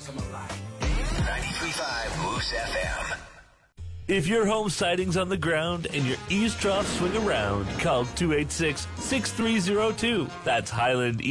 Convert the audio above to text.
93.5 Moose FM. If your home siding's on the ground and your eaves troughs swing around, call 286-6302. That's Highland